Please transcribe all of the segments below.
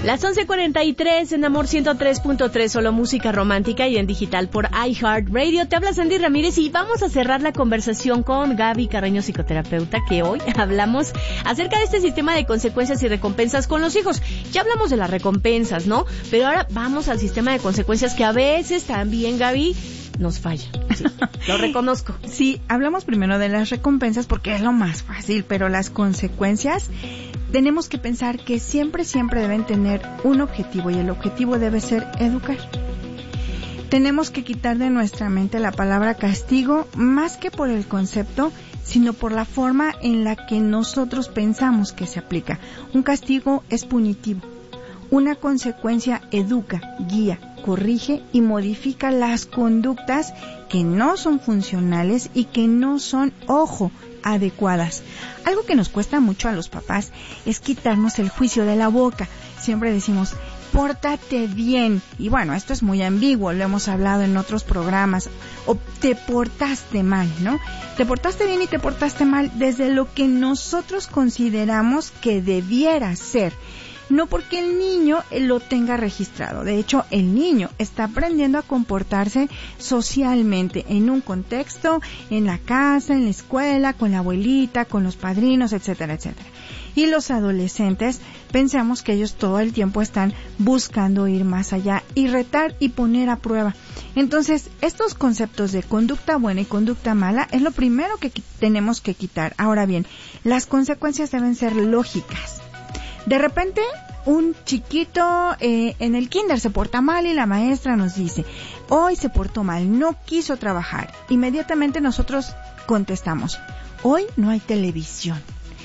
Las 11:43 en Amor 103.3, solo música romántica y en digital por iHeartRadio. Te habla Sandy Ramírez y vamos a cerrar la conversación con Gaby Carreño, psicoterapeuta, que hoy hablamos acerca de este sistema de consecuencias y recompensas con los hijos. Ya hablamos de las recompensas, ¿no? Pero ahora vamos al sistema de consecuencias que a veces también, Gaby, nos falla. Sí, lo reconozco. Sí, hablamos primero de las recompensas porque es lo más fácil, pero las consecuencias tenemos que pensar que siempre deben tener un objetivo y el objetivo debe ser educar. Tenemos que quitar de nuestra mente la palabra castigo más que por el concepto, sino por la forma en la que nosotros pensamos que se aplica. Un castigo es punitivo. Una consecuencia educa, guía, corrige y modifica las conductas que no son funcionales y que no son, ojo, adecuadas. Algo que nos cuesta mucho a los papás es quitarnos el juicio de la boca. Siempre decimos, pórtate bien. Y bueno, esto es muy ambiguo, lo hemos hablado en otros programas. O te portaste mal, ¿no? Te portaste bien y te portaste mal desde lo que nosotros consideramos que debiera ser. No porque el niño lo tenga registrado. De hecho, el niño está aprendiendo a comportarse socialmente en un contexto, en la casa, en la escuela, con la abuelita, con los padrinos, etcétera, etcétera. Y los adolescentes pensamos que ellos todo el tiempo están buscando ir más allá y retar y poner a prueba. Entonces, estos conceptos de conducta buena y conducta mala es lo primero que tenemos que quitar. Ahora bien, las consecuencias deben ser lógicas. De repente, un chiquito en el kinder se porta mal y la maestra nos dice, hoy se portó mal, no quiso trabajar. Inmediatamente nosotros contestamos, hoy no hay televisión.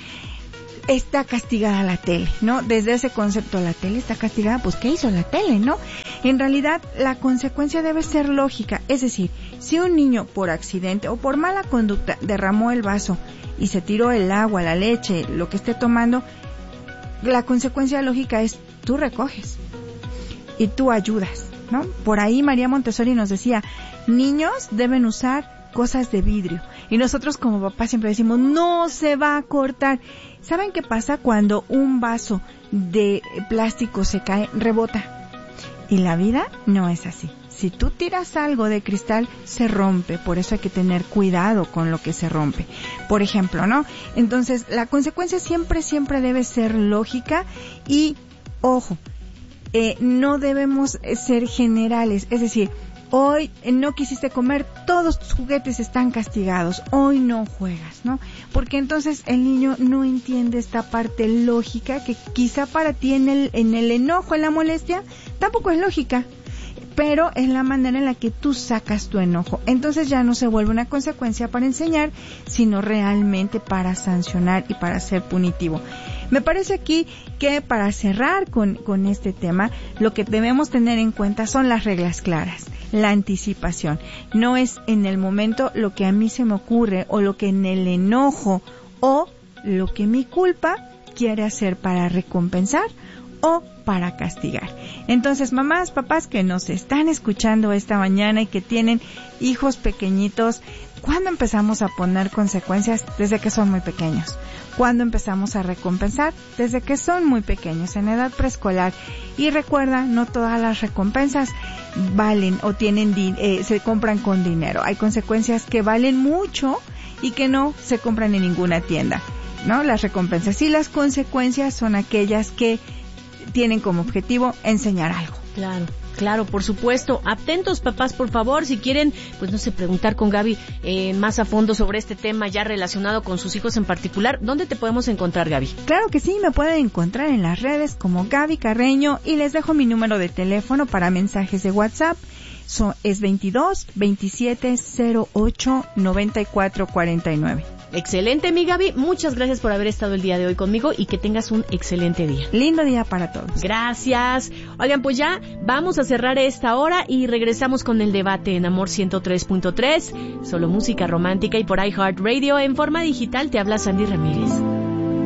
Está castigada la tele, ¿no? Desde ese concepto, la tele está castigada, pues ¿qué hizo la tele, no? En realidad, la consecuencia debe ser lógica. Es decir, si un niño por accidente o por mala conducta derramó el vaso y se tiró el agua, la leche, lo que esté tomando, la consecuencia lógica es tú recoges y tú ayudas, ¿no? Por ahí María Montessori nos decía, niños deben usar cosas de vidrio. Y nosotros como papás siempre decimos, no se va a cortar. ¿Saben qué pasa cuando un vaso de plástico se cae? Rebota. Y la vida no es así. Si tú tiras algo de cristal, se rompe. Por eso hay que tener cuidado con lo que se rompe. Por ejemplo, ¿no? Entonces, la consecuencia siempre debe ser lógica y, ojo, no debemos ser generales. Es decir, hoy no quisiste comer, todos tus juguetes están castigados. Hoy no juegas, ¿no? Porque entonces el niño no entiende esta parte lógica que quizá para ti en el enojo, en la molestia, tampoco es lógica. Pero es la manera en la que tú sacas tu enojo. Entonces ya no se vuelve una consecuencia para enseñar, sino realmente para sancionar y para ser punitivo. Me parece aquí que para cerrar con este tema, lo que debemos tener en cuenta son las reglas claras, la anticipación. No es en el momento lo que a mí se me ocurre o lo que en el enojo o lo que mi culpa quiere hacer para recompensar o para castigar. Entonces, mamás, papás que nos están escuchando esta mañana y que tienen hijos pequeñitos, ¿cuándo empezamos a poner consecuencias? Desde que son muy pequeños. ¿Cuándo empezamos a recompensar? Desde que son muy pequeños, en edad preescolar. Y recuerda, no todas las recompensas valen o tienen se compran con dinero. Hay consecuencias que valen mucho y que no se compran en ninguna tienda, ¿no? Las recompensas y las consecuencias son aquellas que tienen como objetivo enseñar algo. Claro, por supuesto. Atentos, papás, por favor, si quieren, pues no sé, preguntar con Gaby más a fondo sobre este tema ya relacionado con sus hijos en particular. ¿Dónde te podemos encontrar, Gaby? Claro que sí, me pueden encontrar en las redes como Gaby Carreño y les dejo mi número de teléfono para mensajes de WhatsApp. Es 22 27 08 94 49. Excelente, mi Gaby. Muchas gracias por haber estado el día de hoy conmigo y que tengas un excelente día. Lindo día para todos. Gracias. Oigan, pues ya vamos a cerrar esta hora y regresamos con el debate en Amor 103.3. Solo música romántica y por iHeartRadio en forma digital te habla Sandy Ramírez.